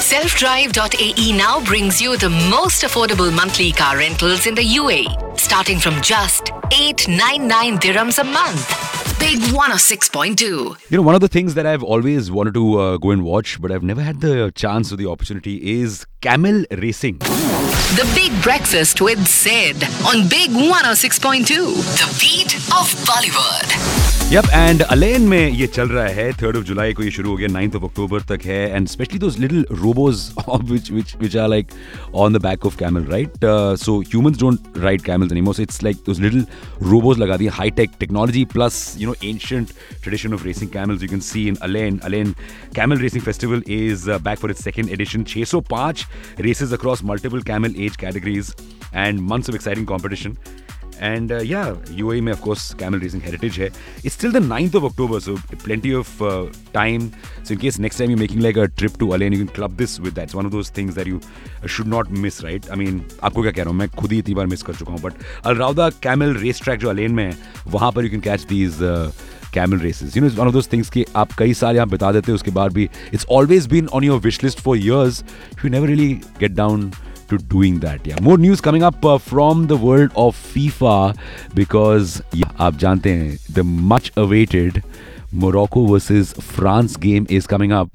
Selfdrive.ae now brings you the most affordable monthly car rentals in the UAE, starting from just 899 dirhams a month. Big 106.2. One of the things that I've always wanted to go and watch, but I've never had the chance or the opportunity, is camel racing. The Big Breakfast with Sid on Big 106.2. The beat of Bollywood. Yep, and Alain में ये चल रहा है. 3rd of July को ये शुरू हो गया, 9th of October तक है, and especially those little robos which are like on the back of camel, right? So humans don't ride camels anymore. So it's like those little robos लगा दिए, high-tech technology plus ancient tradition of racing camels. You can see in Alain Camel Racing Festival is back for its 2nd edition. 605 races across multiple camel age categories and months of exciting competition. And UAE में of course camel racing heritage है. It's still the 9th of October, so plenty of time. So in case next time you're making like a trip to Alain, you can club this with that. It's one of those things that you should not miss, right? I mean, आपको क्या कह रहा हूँ, मैं खुद ही इतनी बार miss कर चुका हूँ. But Al Rauda Camel Racetrack जो Alain में है, वहाँ पर you can catch these camel races. It's one of those things कि आप कई साल यहाँ बिता देते हो, उसके बाद भी it's always been on your wish list for years. You never really get down to doing that. Yeah, more news coming up from the world of FIFA because आप जानते हैं the much awaited Morocco versus France game is coming up.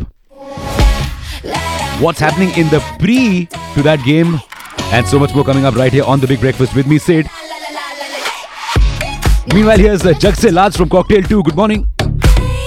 What's happening in the pre to that game and so much more coming up right here on The Big Breakfast with me, Sid. Meanwhile, here's Jagse Laj from Cocktail 2. Good morning.